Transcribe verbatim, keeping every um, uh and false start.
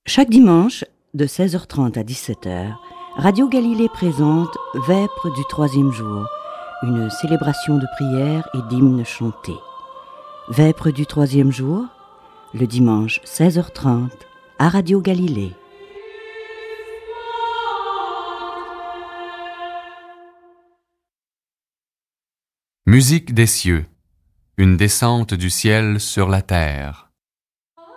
Chaque dimanche, de seize heures trente à dix-sept heures, Radio Galilée présente Vêpres du troisième jour, une célébration de prières et d'hymnes chantés. Vêpres du troisième jour, le dimanche seize heures trente à Radio Galilée. Musique des cieux, une descente du ciel sur la terre.